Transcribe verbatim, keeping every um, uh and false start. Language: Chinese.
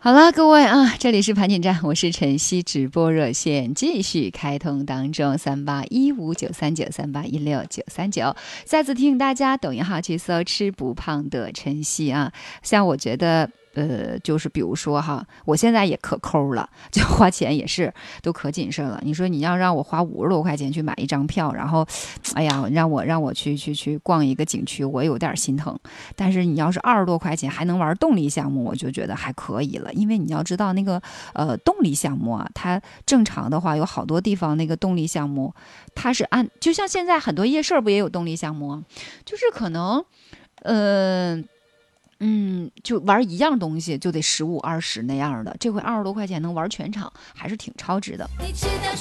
好了，各位啊，这里是盘点站，我是晨曦，直播热线继续开通当中，三八一五九三九三八一六九三九。再次提醒大家，抖音号去搜吃不胖的晨曦啊。像我觉得。呃，就是比如说哈，我现在也可抠了，就花钱也是都可谨慎了。你说你要让我花五十多块钱去买一张票，然后，哎呀，让我让我去去去逛一个景区，我有点心疼。但是你要是二十多块钱还能玩动力项目，我就觉得还可以了。因为你要知道那个呃动力项目啊，它正常的话有好多地方那个动力项目，它是按就像现在很多夜市不也有动力项目啊，就是可能，嗯、呃。嗯，就玩一样东西就得十五二十那样的，这回二十多块钱能玩全场，还是挺超值的。